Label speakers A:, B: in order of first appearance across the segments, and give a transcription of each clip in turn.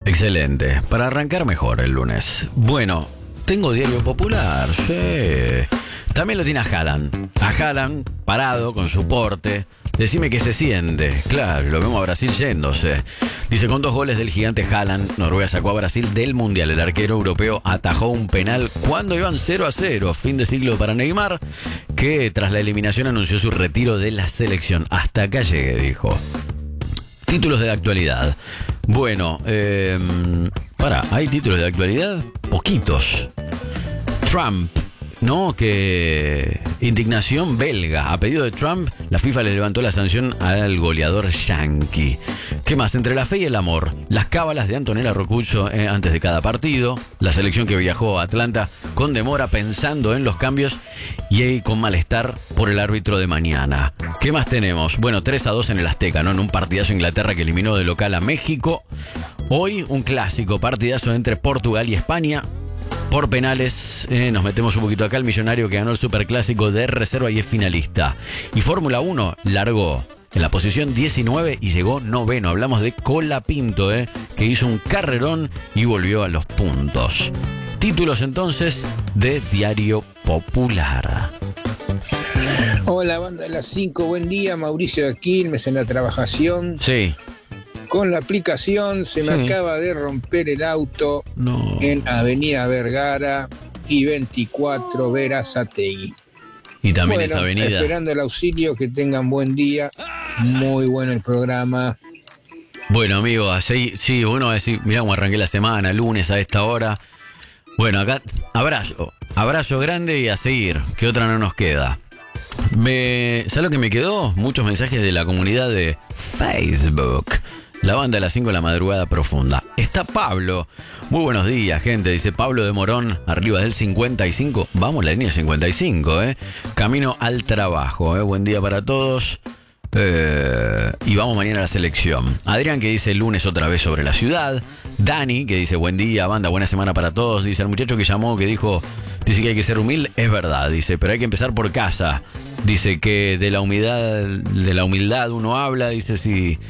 A: Excelente. Para arrancar mejor el lunes. Bueno, tengo Diario Popular, sí. También lo tiene a Haaland. A Haaland, parado, con su porte. Decime qué se siente. Claro, lo vemos a Brasil yéndose. Dice, con 2 goles del gigante Haaland, Noruega sacó a Brasil del Mundial. El arquero europeo atajó un penal cuando iban 0-0. Fin de siglo para Neymar, que tras la eliminación anunció su retiro de la selección. Hasta acá llegué, dijo. Títulos de actualidad. Bueno, ¿hay títulos de actualidad? Poquitos. Trump, ¿no? Que indignación belga. A pedido de Trump, la FIFA le levantó la sanción al goleador yanqui. ¿Qué más? Entre la fe y el amor. Las cábalas de Antonella Roccuzzo antes de cada partido. La selección que viajó a Atlanta con demora pensando en los cambios y con malestar por el árbitro de mañana. ¿Qué más tenemos? Bueno, 3-2 en el Azteca, ¿no? En un partidazo Inglaterra que eliminó de local a México. Hoy un clásico partidazo entre Portugal y España. Por penales, nos metemos un poquito acá. El millonario que ganó el superclásico de reserva y es finalista. Y Fórmula 1 largó en la posición 19 y llegó noveno. Hablamos de Colapinto, que hizo un carrerón y volvió a los puntos. Títulos entonces de Diario Popular.
B: Hola, banda de las 5, buen día. Mauricio de Quilmes en la trabajación.
A: Sí.
B: Con la aplicación se me acaba de romper el auto en Avenida Vergara y 24 Verazategui.
A: Y también esa avenida.
B: Esperando el auxilio, que tengan buen día. Muy bueno el programa.
A: Bueno, amigo, así, sí, uno va a decir, mirá cómo arranqué la semana, lunes a esta hora. Bueno, acá, abrazo grande y a seguir, que otra no nos queda. ¿Sabes lo que me quedó? Muchos mensajes de la comunidad de Facebook. La banda de las 5 de la madrugada profunda. Está Pablo. Muy buenos días, gente. Dice Pablo de Morón, arriba del 55. Vamos, la línea 55, Camino al trabajo, Buen día para todos. Y vamos mañana a la selección. Adrián, que dice el lunes otra vez sobre la ciudad. Dani, que dice buen día, banda, buena semana para todos. Dice el muchacho que llamó, que dice que hay que ser humilde. Es verdad, dice, pero hay que empezar por casa. Dice que de la humildad uno habla. Dice si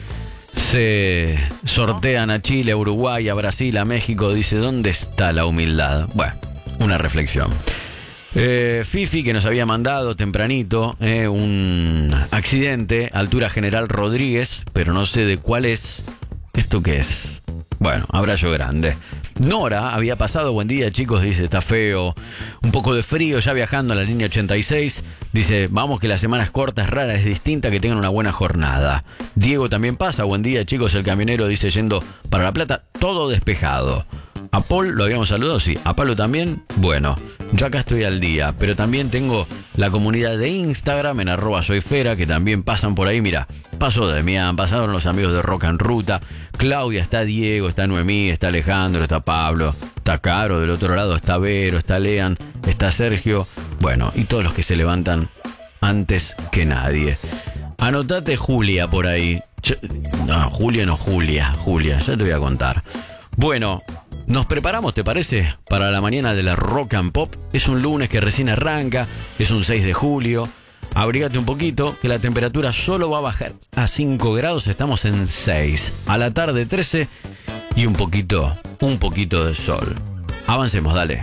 A: se sortean a Chile, a Uruguay, a Brasil, a México. Dice, ¿dónde está la humildad? Bueno, una reflexión. Fifi, que nos había mandado tempranito un accidente, altura General Rodríguez, pero no sé de cuál es. ¿Esto qué es? Bueno, abrazo grande. Nora había pasado, buen día chicos, dice, está feo, un poco de frío, ya viajando a la línea 86. Dice, vamos que la semana es corta, es rara, es distinta, que tengan una buena jornada. Diego también pasa, buen día chicos, el camionero dice, yendo para La Plata, todo despejado. A Paul lo habíamos saludado, sí. A Pablo también. Bueno, yo acá estoy al día, pero también tengo la comunidad de Instagram en @soyfera, que también pasan por ahí. Mira, pasó Demián, pasaron los amigos de Rock en Ruta, Claudia, está Diego, está Noemí, está Alejandro, está Pablo, está Caro, del otro lado está Vero, está Lean, está Sergio. Bueno, y todos los que se levantan antes que nadie. Anotate Julia por ahí. Julia, ya te voy a contar. Bueno, nos preparamos, ¿te parece? Para la mañana de la Rock and Pop. Es un lunes que recién arranca, es un 6 de julio. Abrígate un poquito, que la temperatura solo va a bajar a 5 grados, estamos en 6. A la tarde 13 y un poquito de sol. Avancemos, dale.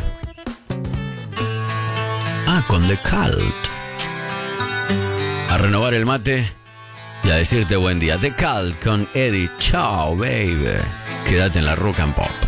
A: Con The Cult. A renovar el mate y a decirte buen día. The Cult con Eddie. Chao, baby. Quédate en la Rock and Pop.